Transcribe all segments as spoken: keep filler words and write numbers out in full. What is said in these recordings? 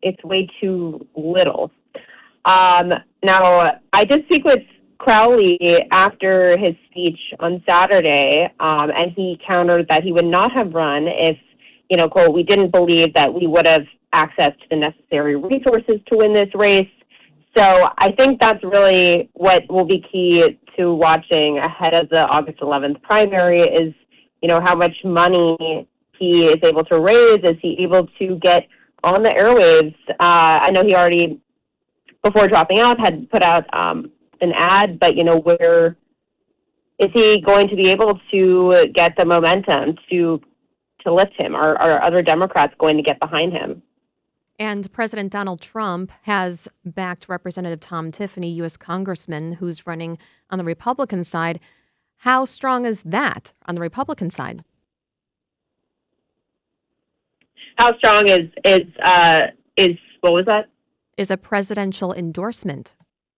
it's way too little. Um, now, I did speak with Crowley after his speech on Saturday, um, and he countered that he would not have run if, you know, quote, we didn't believe that we would have access to the necessary resources to win this race. So I think that's really what will be key to watching ahead of the August eleventh primary is, you know, how much money he is able to raise. Is he able to get on the airwaves? Uh, I know he already, before dropping out, had put out um, an ad, but, you know, where is he going to be able to get the momentum to to lift him? Are, are other Democrats going to get behind him? And President Donald Trump has backed Representative Tom Tiffany, U S congressman, who's running on the Republican side. How strong is that on the Republican side? How strong is is uh, is what was that? Is a presidential endorsement.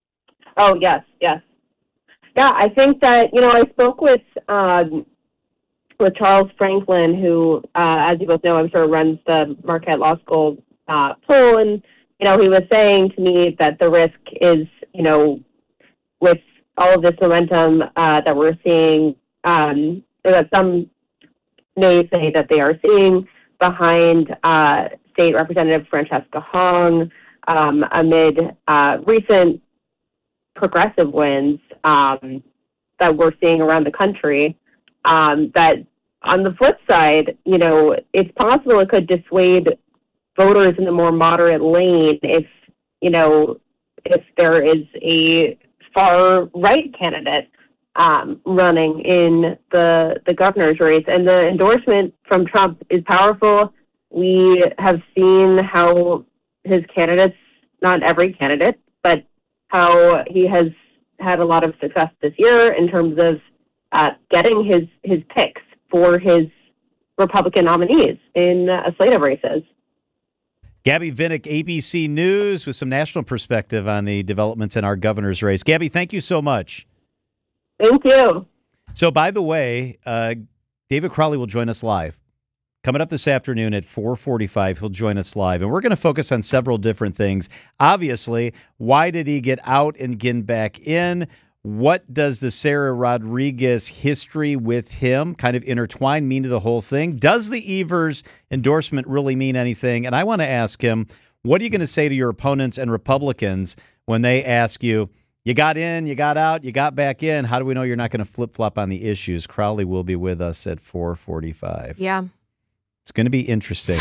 Oh yes, yes, yeah. I think that you know I spoke with um, with Charles Franklin, who, uh, as you both know, I'm sure runs the Marquette Law School uh, poll, and you know he was saying to me that the risk is you know with all of this momentum uh, that we're seeing, um, or that some may say that they are seeing behind uh, State Representative Francesca Hong um, amid uh, recent progressive wins um, that we're seeing around the country, um, that on the flip side, you know, it's possible it could dissuade voters in the more moderate lane if, you know, if there is a far right candidate um, running in the the governor's race. And the endorsement from Trump is powerful. We have seen how his candidates, not every candidate, but how he has had a lot of success this year in terms of uh, getting his, his picks for his Republican nominees in a slate of races. Gabby Vinnick, A B C News, with some national perspective on the developments in our governor's race. Gabby, thank you so much. Thank you. So, by the way, uh, David Crowley will join us live. Coming up this afternoon at four forty-five, he'll join us live. And we're going to focus on several different things. Obviously, why did he get out and get back in? What does the Sarah Rodriguez history with him kind of intertwine mean to the whole thing? Does the Evers endorsement really mean anything? And I want to ask him, what are you going to say to your opponents and Republicans when they ask you, you got in, you got out, you got back in? How do we know you're not going to flip-flop on the issues? Crowley will be with us at four forty-five. Yeah. It's going to be interesting.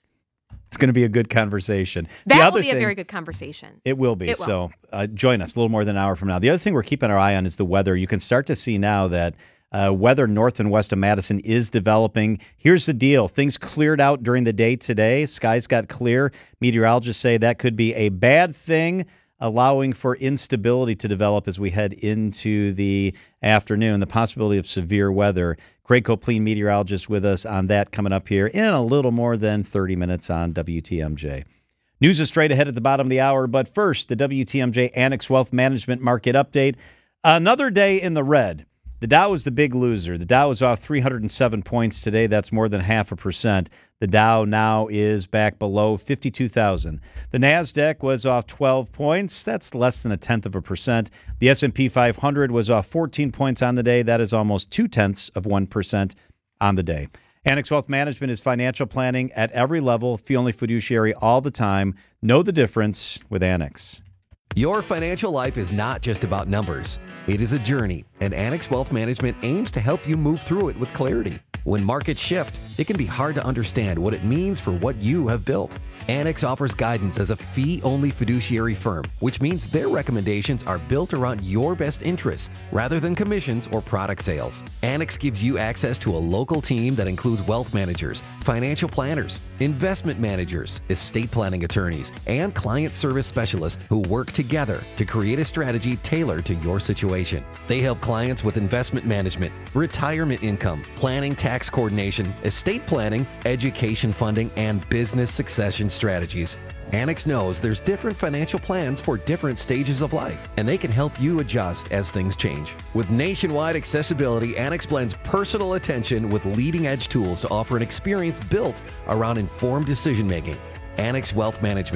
It's going to be a good conversation. That the will other be thing, a very good conversation. It will be. It will. So uh, join us a little more than an hour from now. The other thing we're keeping our eye on is the weather. You can start to see now that uh, weather north and west of Madison is developing. Here's the deal. Things cleared out during the day today. Skies got clear. Meteorologists say that could be a bad thing, allowing for instability to develop as we head into the afternoon, the possibility of severe weather. Craig Copleen, meteorologist, with us on that coming up here in a little more than thirty minutes on W T M J. News is straight ahead at the bottom of the hour, but first, the W T M J Annex Wealth Management Market Update. Another day in the red. The Dow is the big loser. The Dow is off three hundred seven points today. That's more than half a percent. The Dow now is back below fifty-two thousand. The NASDAQ was off twelve points. That's less than a tenth of a percent. The S and P five hundred was off fourteen points on the day. That is almost two-tenths of one percent on the day. Annex Wealth Management is financial planning at every level. Feel only fiduciary all the time. Know the difference with Annex. Your financial life is not just about numbers. It is a journey, and Annex Wealth Management aims to help you move through it with clarity. When markets shift, it can be hard to understand what it means for what you have built. Annex offers guidance as a fee-only fiduciary firm, which means their recommendations are built around your best interests rather than commissions or product sales. Annex gives you access to a local team that includes wealth managers, financial planners, investment managers, estate planning attorneys, and client service specialists who work together to create a strategy tailored to your situation. They help clients with investment management, retirement income, planning, tax coordination, estate planning, education funding, and business succession strategies. Annex knows there's different financial plans for different stages of life, and they can help you adjust as things change. With nationwide accessibility, Annex blends personal attention with leading-edge tools to offer an experience built around informed decision-making. Annex Wealth Management.